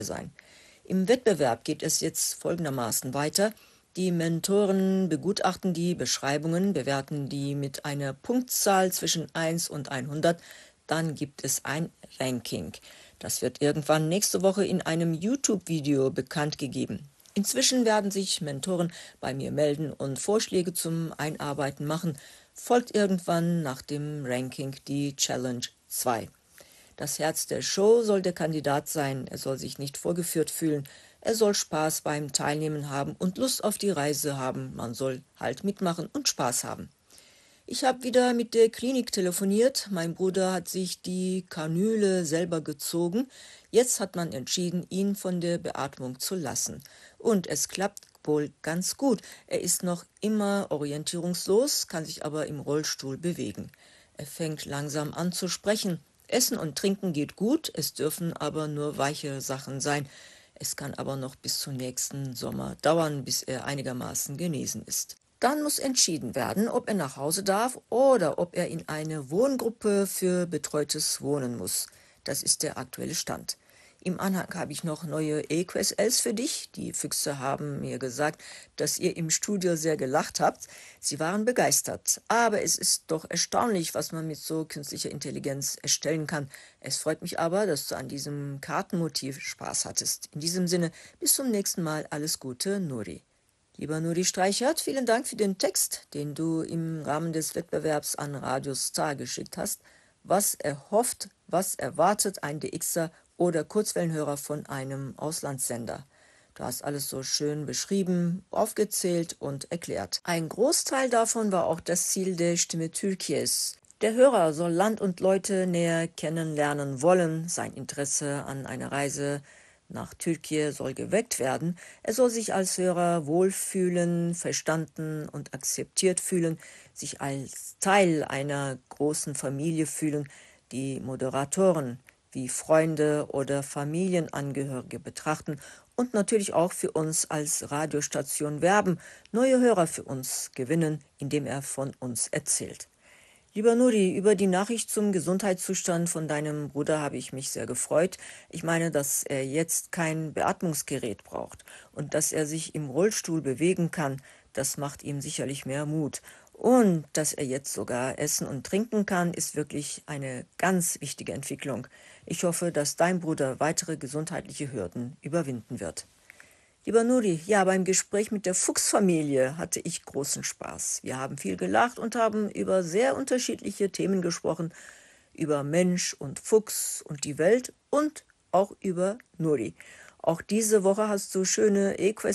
sein. Im Wettbewerb geht es jetzt folgendermaßen weiter. Die Mentoren begutachten die Beschreibungen, bewerten die mit einer Punktzahl zwischen 1 und 100. Dann gibt es ein Ranking. Das wird irgendwann nächste Woche in einem YouTube-Video bekannt gegeben. Inzwischen werden sich Mentoren bei mir melden und Vorschläge zum Einarbeiten machen. Folgt irgendwann nach dem Ranking die Challenge 2. Das Herz der Show soll der Kandidat sein. Er soll sich nicht vorgeführt fühlen. Er soll Spaß beim Teilnehmen haben und Lust auf die Reise haben. Man soll halt mitmachen und Spaß haben. Ich habe wieder mit der Klinik telefoniert. Mein Bruder hat sich die Kanüle selber gezogen. Jetzt hat man entschieden, ihn von der Beatmung zu lassen. Und es klappt wohl ganz gut. Er ist noch immer orientierungslos, kann sich aber im Rollstuhl bewegen. Er fängt langsam an zu sprechen. Essen und Trinken geht gut, es dürfen aber nur weiche Sachen sein. Es kann aber noch bis zum nächsten Sommer dauern, bis er einigermaßen genesen ist. Dann muss entschieden werden, ob er nach Hause darf oder ob er in eine Wohngruppe für betreutes Wohnen muss. Das ist der aktuelle Stand. Im Anhang habe ich noch neue EQSLs für dich. Die Füchse haben mir gesagt, dass ihr im Studio sehr gelacht habt. Sie waren begeistert. Aber es ist doch erstaunlich, was man mit so künstlicher Intelligenz erstellen kann. Es freut mich aber, dass du an diesem Kartenmotiv Spaß hattest. In diesem Sinne, bis zum nächsten Mal. Alles Gute, Nuri. Lieber Nuri Streichert, vielen Dank für den Text, den du im Rahmen des Wettbewerbs an Radio Star geschickt hast. Was erhofft, was erwartet ein DXer oder Kurzwellenhörer von einem Auslandssender? Du hast alles so schön beschrieben, aufgezählt und erklärt. Ein Großteil davon war auch das Ziel der Stimme Türkies. Der Hörer soll Land und Leute näher kennenlernen wollen, sein Interesse an einer Reise nach Türkei soll geweckt werden. Er soll sich als Hörer wohlfühlen, verstanden und akzeptiert fühlen, sich als Teil einer großen Familie fühlen, die Moderatoren wie Freunde oder Familienangehörige betrachten und natürlich auch für uns als Radiostation werben, neue Hörer für uns gewinnen, indem er von uns erzählt. Lieber Nuri, über die Nachricht zum Gesundheitszustand von deinem Bruder habe ich mich sehr gefreut. Ich meine, dass er jetzt kein Beatmungsgerät braucht und dass er sich im Rollstuhl bewegen kann, das macht ihm sicherlich mehr Mut. Und dass er jetzt sogar essen und trinken kann, ist wirklich eine ganz wichtige Entwicklung. Ich hoffe, dass dein Bruder weitere gesundheitliche Hürden überwinden wird. Lieber Nuri, ja, beim Gespräch mit der Fuchsfamilie hatte ich großen Spaß. Wir haben viel gelacht und haben über sehr unterschiedliche Themen gesprochen, über Mensch und Fuchs und die Welt und auch über Nuri. Auch diese Woche hast du schöne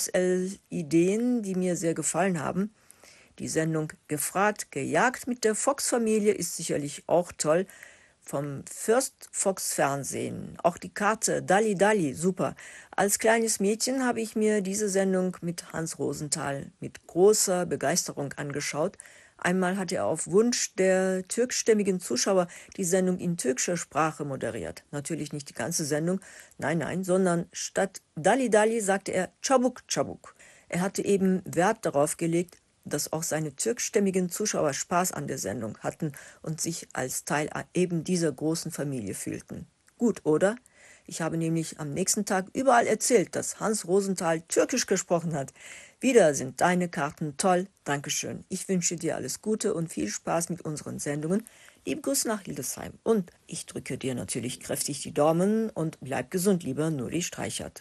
EQSL-Ideen, die mir sehr gefallen haben. Die Sendung Gefragt, gejagt mit der Fox-Familie ist sicherlich auch toll. Vom First Fox Fernsehen. Auch die Karte Dalli Dalli, super. Als kleines Mädchen habe ich mir diese Sendung mit Hans Rosenthal mit großer Begeisterung angeschaut. Einmal hat er auf Wunsch der türkstämmigen Zuschauer die Sendung in türkischer Sprache moderiert. Natürlich nicht die ganze Sendung, nein, sondern statt Dalli Dalli sagte er Çabuk Çabuk. Er hatte eben Wert darauf gelegt, dass auch seine türkstämmigen Zuschauer Spaß an der Sendung hatten und sich als Teil eben dieser großen Familie fühlten. Gut, oder? Ich habe nämlich am nächsten Tag überall erzählt, dass Hans Rosenthal Türkisch gesprochen hat. Wieder sind deine Karten toll. Dankeschön. Ich wünsche dir alles Gute und viel Spaß mit unseren Sendungen. Liebe Grüße nach Hildesheim. Und ich drücke dir natürlich kräftig die Daumen und bleib gesund, lieber Nuri Streichert.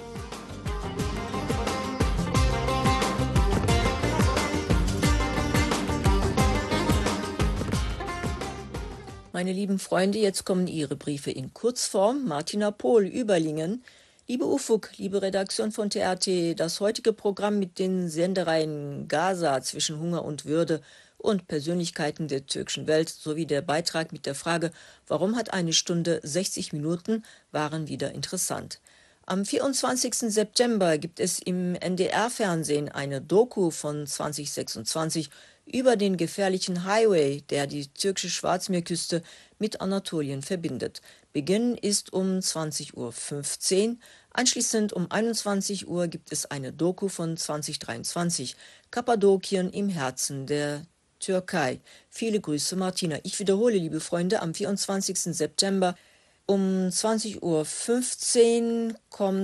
Meine lieben Freunde, jetzt kommen Ihre Briefe in Kurzform. Martina Pohl, Überlingen. Liebe Ufuk, liebe Redaktion von TRT, das heutige Programm mit den Sendereien Gaza zwischen Hunger und Würde und Persönlichkeiten der türkischen Welt sowie der Beitrag mit der Frage, warum hat eine Stunde 60 Minuten, waren wieder interessant. Am 24. September gibt es im NDR-Fernsehen eine Doku von 2026 über den gefährlichen Highway, der die türkische Schwarzmeerküste mit Anatolien verbindet. Beginn ist um 20:15 Uhr. Anschließend um 21 Uhr gibt es eine Doku von 2023, Kappadokien im Herzen der Türkei. Viele Grüße, Martina. Ich wiederhole, liebe Freunde, am 24. September um 20:15 Uhr kommt